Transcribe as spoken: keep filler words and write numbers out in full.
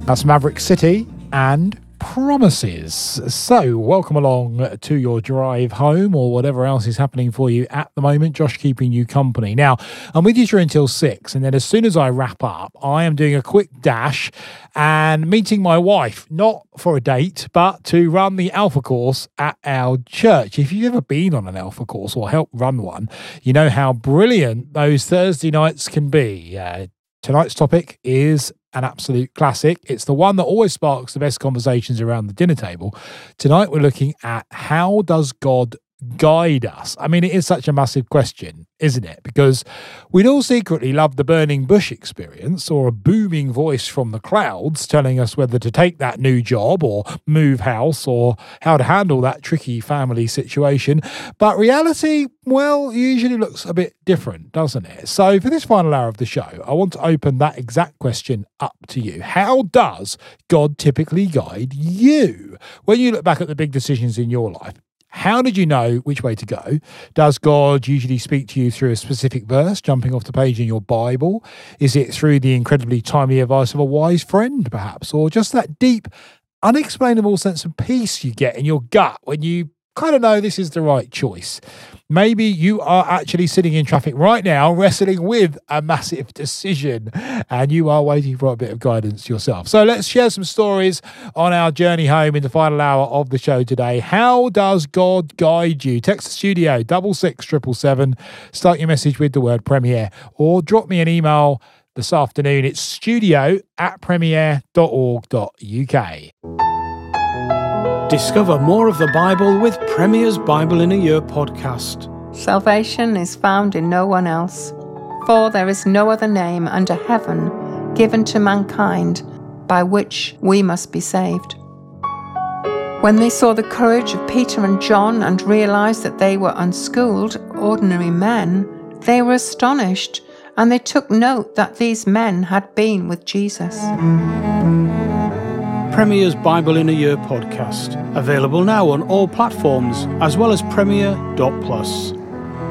That's Maverick City and Promises. So, welcome along to your drive home or whatever else is happening for you at the moment. Josh keeping you company. Now, I'm with you through until six, and then as soon as I wrap up, I am doing a quick dash and meeting my wife, not for a date, but to run the Alpha course at our church. If you've ever been on an Alpha course or helped run one, you know how brilliant those Thursday nights can be. Uh, tonight's topic is an absolute classic. It's the one that always sparks the best conversations around the dinner table. Tonight we're looking at how does God guide us? I mean, it is such a massive question, isn't it? Because we'd all secretly love the burning bush experience or a booming voice from the clouds telling us whether to take that new job or move house or how to handle that tricky family situation. But reality, well, usually looks a bit different, doesn't it? So for this final hour of the show, I want to open that exact question up to you. How does God typically guide you? When you look back at the big decisions in your life, how did you know which way to go? Does God usually speak to you through a specific verse, jumping off the page in your Bible? Is it through the incredibly timely advice of a wise friend, perhaps? Or just that deep, unexplainable sense of peace you get in your gut when you kind of know this is the right choice? Maybe you are actually sitting in traffic right now, wrestling with a massive decision, and you are waiting for a bit of guidance yourself. So let's share some stories on our journey home in the final hour of the show today. How does God guide you? Text the studio, double six triple seven. Start your message with the word Premier, or drop me an email this afternoon. It's studio at premier dot org dot uk. Discover more of the Bible with Premier's Bible in a Year podcast. Salvation is found in no one else, for there is no other name under heaven given to mankind by which we must be saved. When they saw the courage of Peter and John and realized that they were unschooled, ordinary men, they were astonished, and they took note that these men had been with Jesus. Premier's Bible in a Year podcast, available now on all platforms, as well as premier dot plus.